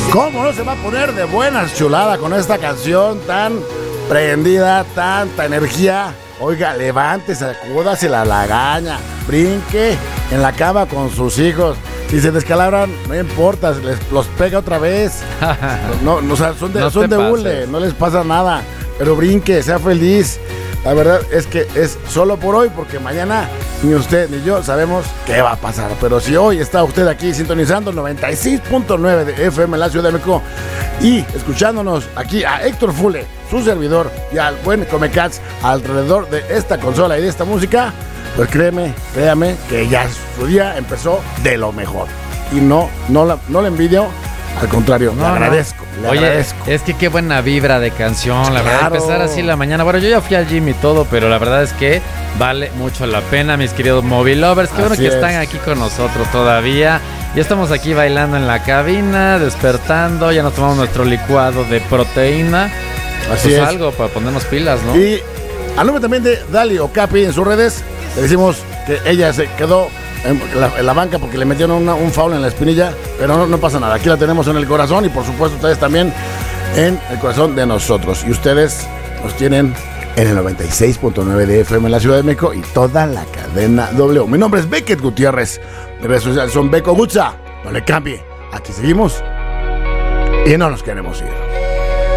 ¿Cómo no se va a poner de buenas, chulada, con esta canción tan prendida, tanta energía? Oiga, levántese, sacúdase la lagaña, brinque en la cama con sus hijos. Si se descalabran, no importa, los pega otra vez. No, o sea, son de hule, no les pasa nada. Pero brinque, sea feliz. La verdad es que es solo por hoy, porque mañana ni usted ni yo sabemos qué va a pasar. Pero si hoy está usted aquí sintonizando 96.9 de FM en la Ciudad de México y escuchándonos aquí a Héctor Fule, su servidor, y al buen Comecats alrededor de esta consola y de esta música, pues créame que ya su día empezó de lo mejor. Y no le envidio, al contrario, le agradezco. Oye, es que qué buena vibra de canción, la verdad, empezar así la mañana. Bueno, yo ya fui al gym y todo, pero la verdad es que vale mucho la pena, mis queridos Movie Lovers. Qué bueno que están aquí con nosotros todavía. Ya estamos aquí bailando en la cabina, despertando, ya nos tomamos nuestro licuado de proteína. Así es. Algo para ponernos pilas, ¿no? Y al nombre también de Dali Okapi en sus redes, le decimos que ella se quedó en la banca porque le metieron un foul en la espinilla, pero no pasa nada. Aquí la tenemos en el corazón y por supuesto ustedes también en el corazón de nosotros. Y ustedes nos tienen en el 96.9 de FM en la Ciudad de México y toda la cadena W. Mi nombre es Beckett Gutiérrez. De redes sociales son Beco Gutza. No le cambie. Aquí seguimos y no nos queremos ir.